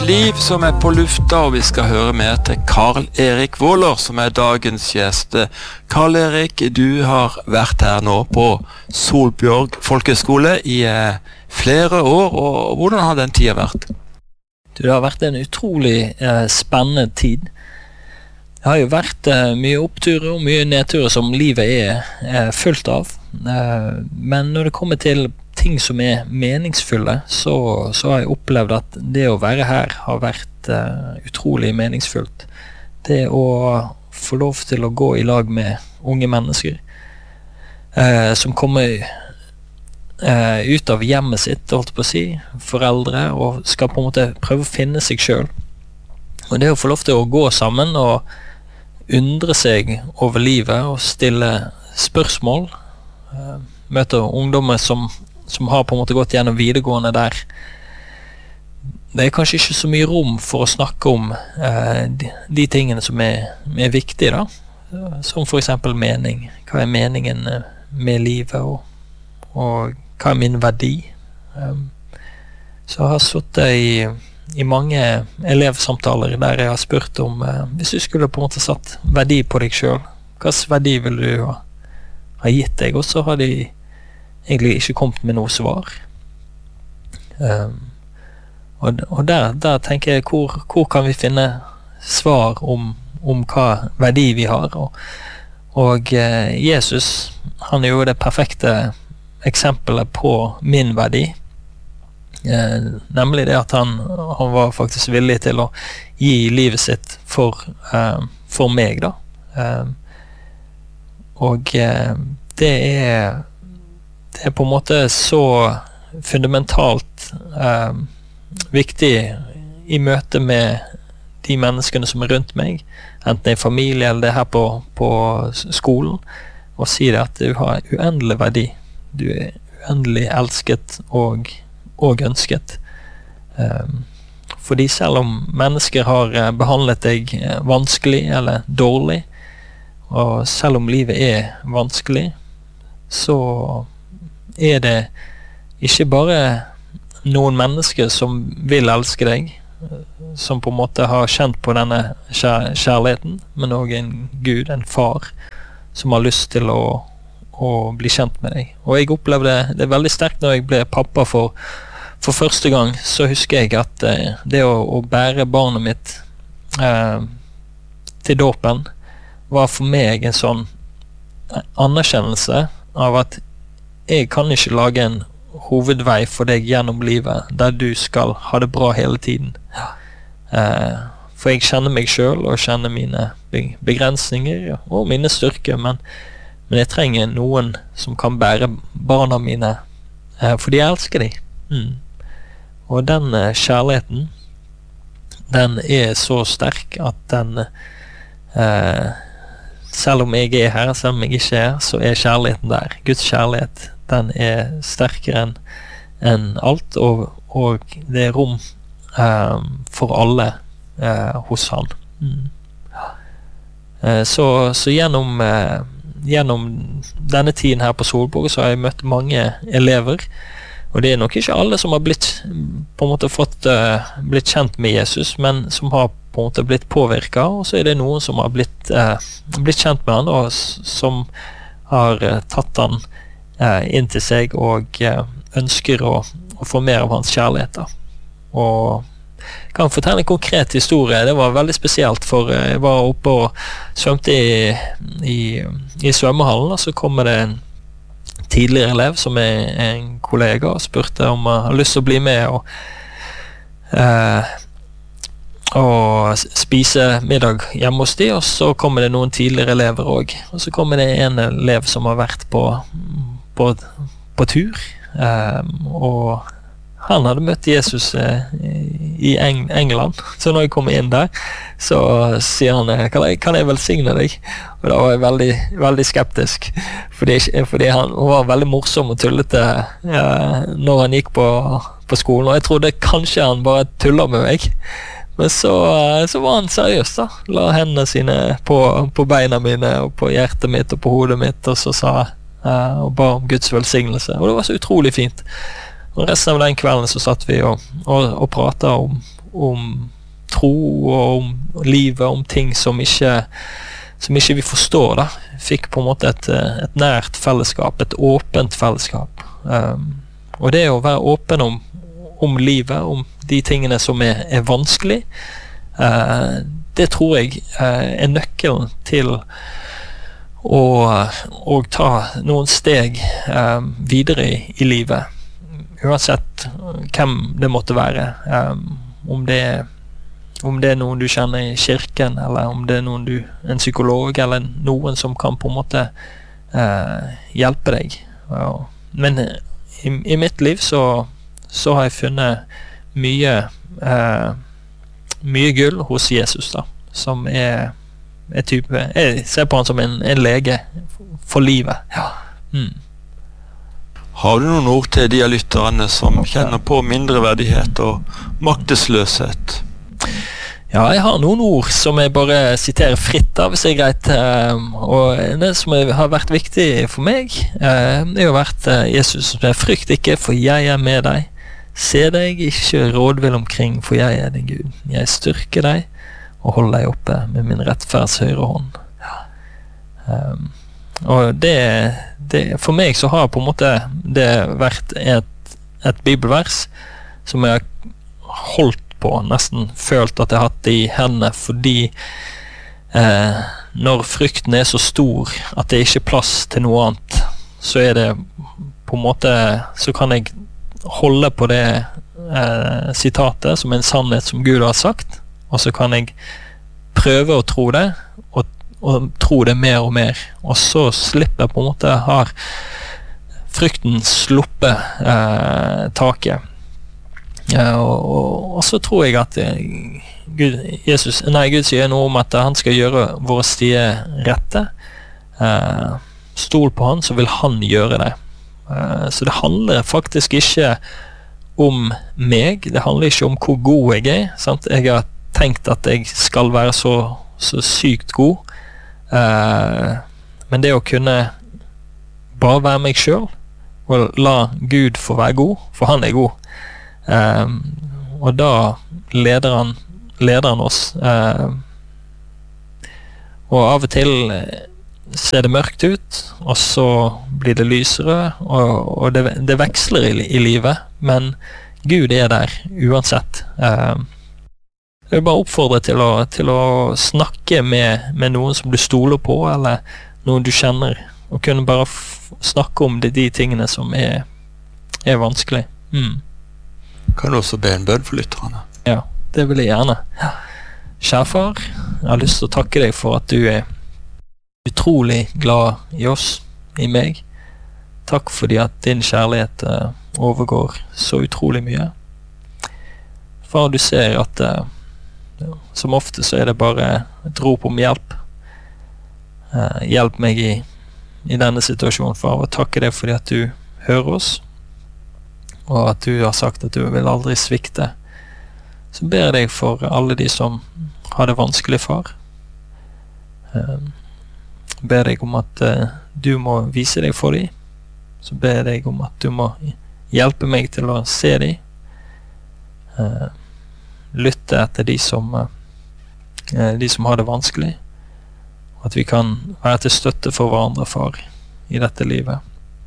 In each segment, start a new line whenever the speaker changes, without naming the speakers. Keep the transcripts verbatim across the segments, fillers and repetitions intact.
Liv som er på lufta, og vi skal høre mer til Karl Erik Våler, som er dagens gjest. Karl Erik, du har vært her nå på Solbjørg Folkeskole i eh, flere år, og hvordan har den tiden vært?
Du, det har vært en utrolig eh, spennende tid. Det har jo vært eh, mye oppturer og mye nedturer som livet er eh, fullt av. Eh, men når det kommer til ting som er meningsfulle, så, så har jeg opplevd at det å være her har vært uh, utrolig meningsfullt. Det å få lov til å gå i lag med unge mennesker uh, som kommer uh, ut av hjemmet sitt, holdt på å si, foreldre, og skal på en måte prøve å finne seg selv. Og det å få lov til å gå sammen og undre seg over livet og stille spørsmål, uh, møte ungdommer som som har på en måte gått gjennom videregående der. Det er kanskje ikke så mye rom for å snakke om eh, de, de tingene som er, er viktige da, som for eksempel mening. Hva er meningen med livet, og, og hva er min verdi? Um, så jeg har suttet i, i mange elevsamtaler der jeg har spurt om, eh, hvis du skulle på en måte satt verdi på deg selv, hva slags verdi vil du ha, ha gitt deg? Og så har de egentlig ikke kommet med noe svar. Um, og og der, der tenker jeg, hvor, hvor kan vi finne svar om, om hva verdi vi har? Og, og eh, Jesus, han er jo det perfekte eksempelet på min verdi. Eh, nemlig det at han, han var faktisk villig til å gi livet sitt for, eh, for meg da. Um, og eh, det er Det er på en måte så fundamentalt eh, viktig i møte med de menneskene som er rundt meg, enten det er familie eller det er her på, på skolen, og si det at du har uendelig verdi. Du er uendelig elsket og, og ønsket. Eh, fordi selv om mennesker har behandlet deg vanskelig eller dårlig, og selv om livet er vanskelig, så er det ikke bare noen mennesker som vil elske deg, som på en måte har kjent på denne kjær kjærligheten, men også en Gud, en far, som har lyst til å, å bli kjent med deg. Og jeg opplevde det veldig sterkt når jeg ble pappa for, for første gang. Så husker jeg at eh, det å, å bære barnet mitt eh, til dåpen var for meg en sånn anerkjennelse av at jeg kan ikke lage en hovedvei for deg gjennom livet der du skal ha det bra hele tiden. Eh, for jeg kjenner meg selv og kjenner mine begrensninger og mine styrker, men, men jeg trenger noen som kan bære barna mine, eh, fordi jeg elsker dem. Mm. Og den eh, kjærligheten, den er så sterk at den eh, selv om jeg er her, selv om jeg ikke er, så er kjærligheten der. Guds kjærlighet, den er sterkere enn en alt, og, og det er rom um, for alle uh, hos han. Mm. Uh, så, så gjennom, uh, gjennom denne tiden her på Solborg så har jeg møtt mange elever, og det er nok ikke alle som har blitt, på en måte fått, uh, blitt kjent med Jesus, men som har på en måte blitt påvirket, og så er det noen som har blitt, uh, blitt kjent med han, og som har uh, tatt han uh, inn til seg, og uh, ønsker å, å få mer av hans kjærlighet da. Og jeg kan fortelle en konkret historie. Det var veldig spesielt, for uh, jeg var oppe og svømte i, i, i svømmehallen, og så kommer det en tidligere elev som er en kollega, og spurte om han har lyst til å bli med og uh, og spise middag hjemme hos de, og så kommer det noen tidligere elever også. Og så kommer det en elev som har vært på, på, på tur, um, og han hadde møtt Jesus uh, i Eng England. Så når jeg kommer inn der, så sier han, kan jeg, kan jeg velsigne deg? Og da var jeg veldig, veldig skeptisk, fordi, fordi han var veldig morsom og tullete uh, når han gikk på, på skolen, og jeg trodde kanskje han bare tullet med meg. Men så, så var han seriøs da, la hendene sine på, på beina mine og på hjertet mitt og på hodet mitt, og så sa uh, og ba om Guds velsignelse, og det var så utrolig fint. Og resten av den kvelden så satt vi og, og, og pratet om, om tro og om livet, om ting som ikke, som ikke vi forstår da. Fikk på en måte et, et nært fellesskap, et åpent fellesskap. Um, og det å være åpen om, om livet, om de tingene som er, er vanskelig, uh, det tror jeg uh, er nøkkelen til å, å ta noen steg um, videre i, i livet. Uansett hvem det måtte være. Um, om det er Om det er noen du kjenner i kirken, eller om det er noen du, en psykolog, eller noen som kan på en måte eh, hjelpe deg. Ja. Men i, i mitt liv så, så har jeg funnet mye, eh, mye gull hos Jesus da, som er, er type, jeg ser på han som en, en lege for livet. Ja. Mm.
Har du noen ord til de av lytterne som kjenner på mindreverdighet og maktesløshet?
Ja, jeg har noen ord som jeg bare siterer fritt av, hvis det er greit. Og det som har vært viktig for meg, det har vært Jesus som sier, frykt ikke, for jeg er med deg. Se deg ikke rådvill omkring, for jeg er din Gud. Jeg styrker deg og holder deg oppe med min rettferds høyre hånd. Um, og det, det, for meg så har på en måte det vært et, et bibelvers som jeg har holdt på, nesten følt at jeg har hatt det i hendene, fordi eh, når frykten er så stor at det ikke er plass til noe annet, så er det på en måte, så kan jeg holde på det eh, sitatet som en sannhet som Gud har sagt, og så kan jeg prøve å tro det, og, og tro det mer og mer, og så slipper jeg på en måte, har frykten sluppet eh, taket. Ja, og, og, og så tror jeg at Gud, Jesus, nei, Gud sier noe om at han skal gjøre våre stier rette. Eh, stol på han, så vil han gjøre det. Eh, så det handler faktisk ikke om meg, det handler ikke om hvor god jeg er. Sant? Jeg har tenkt at jeg skal være så, så sykt god. Eh, men det å kunne bare være meg selv, og la Gud få være god, for han er god. Um, og da leder han, leder han oss uh, og av og til ser det mørkt ut, og så blir det lysere, og, og det, det veksler i, i livet, men Gud er der uansett. um, jeg vil bare oppfordre til å, til å snakke med, med noen som du stoler på, eller noen du kjenner, og kunne bare f snakke om det, de tingene som er, er vanskelig. mm.
Kan du også be en bønn for lytterne?
Ja, det vil jeg gjerne. Kjære far, jeg har lyst til å takke deg for at du er utrolig glad i oss, i meg. Takk fordi at din kjærlighet uh, overgår så utrolig mye. Far, du ser at uh, som ofte så er det bare et rop om hjelp. Uh, hjelp meg i, i denne situasjonen, far, og takke deg fordi at du hører oss, og at du har sagt at du vil aldri svikte. Så ber jeg deg for alle de som har det vanskelig, far. Um, ber deg om at uh, du må vise deg for dem. Så ber jeg deg om at du må hjelpe meg til å se dem. Uh, lytte etter de som, uh, de som har det vanskelig. Og at vi kan være til støtte for hverandre, far, i dette livet.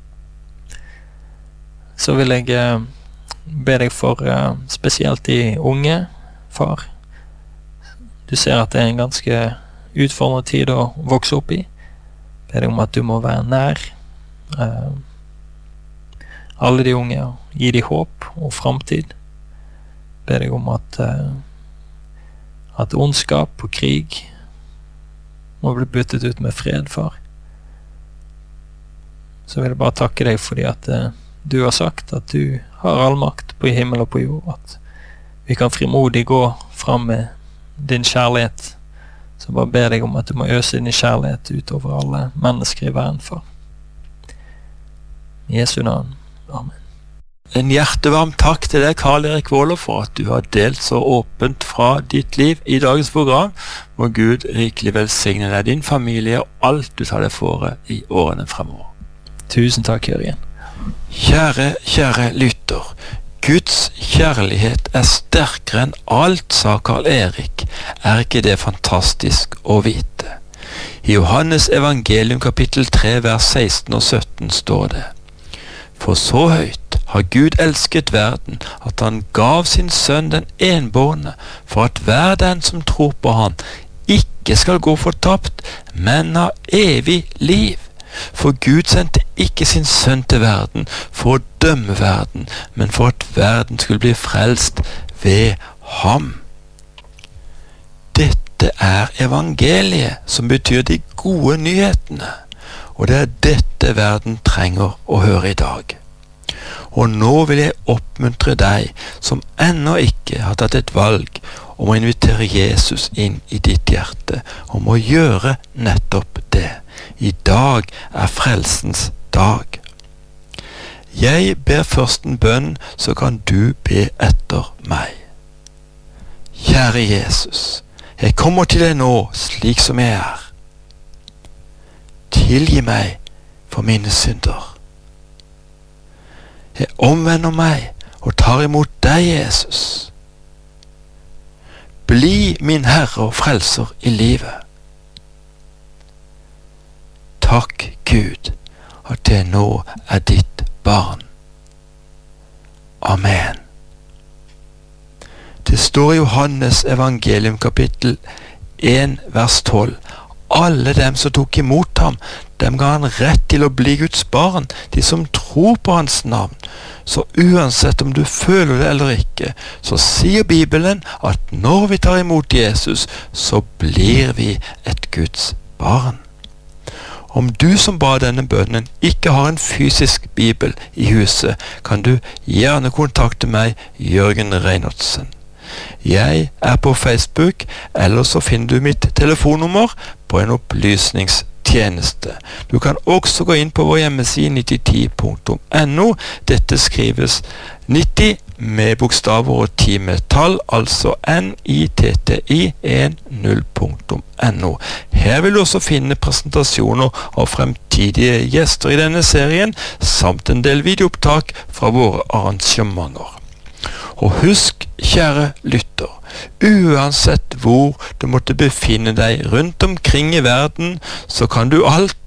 Så vil jeg uh, be deg for uh, spesielt de unge, far. Du ser at det er en ganske utfordrende tid å vokse opp i. Be deg om at du må være nær uh, alle de unge, og gi dem håp og fremtid. Be deg om at, uh, at ondskap og krig må bli byttet ut med fred, far. Så vil jeg bare takke deg fordi at uh, du har sagt at du har all makt på himmel og på jord, at vi kan frimodig gå fram med din kjærlighet. Så bare ber deg om at du må øse din kjærlighet utover alle mennesker i verden, far. I Jesu navn. Amen.
En hjertevarm takk til deg, Karl Erik Våler, for at du har delt så åpent fra ditt liv i dagens program. Må Gud rikelig velsigne deg, din familie og alt du tar deg for i årene fremover.
Tusen takk, Jørgen.
Kjære, kjære lytter, Guds kjærlighet er sterkere enn alt, sa Karl Erik. Er ikke det fantastisk å vite? I Johannes evangelium kapittel tre vers seksten og sytten står det: For så høyt har Gud elsket verden, at han gav sin sønn den enbårne, for at hver den som tror på han, ikke skal gå fortapt, men ha evig liv. For Gud sendte ikke sin sønn til verden for å dømme verden, men for at verden skulle bli frelst ved ham. Dette er evangeliet, som betyr de gode nyhetene, og det er dette verden trenger å høre i dag. Og nå vil jeg oppmuntre deg som ennå ikke har tatt et valg om å invitere Jesus inn i ditt hjerte, om å gjøre nettopp det. I dag er frelsens dag. Jeg ber først en bønn, så kan du be etter meg. Kjære Jesus, jeg kommer til deg nå slik som jeg er. Tilgi meg for mine synder. Jeg omvender meg og tar imot deg, Jesus. Bli min Herre og Frelser i livet. Takk, Gud, at jeg nå er ditt barn. Amen. Det står i Johannes evangelium kapittel en vers tolv: Alle dem som tok imot ham, dem ga han rett til å bli Guds barn, de som tror på hans navn. Så uansett om du føler det eller ikke, så sier Bibelen at når vi tar imot Jesus, så blir vi et Guds barn. Om du som ba denne bønnen ikke har en fysisk bibel i huset, kan du gjerne kontakte meg, Jørgen Reinholdsen. Jeg er på Facebook, eller så finner du mitt telefonnummer på en opplysningstjeneste. Du kan også gå inn på vår hjemmeside nitti ti punktum no. Dette skrives nitti med bokstaver og ti med tall, altså N I T T I ti punktum no. Her vil du også finne presentasjoner av fremtidige gjester i denne serien, samt en del videoopptak fra våre arrangementer. Og husk, kjære lytter, uansett hvor du måtte befinne deg rundt omkring i verden, så kan du alltid